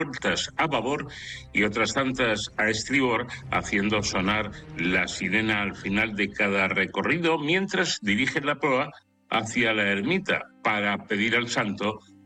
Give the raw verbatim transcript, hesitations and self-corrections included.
vueltas a babor y otras tantas a estribor, haciendo sonar la sirena al final de cada recorrido, mientras dirige la proa hacia la ermita para pedir al santo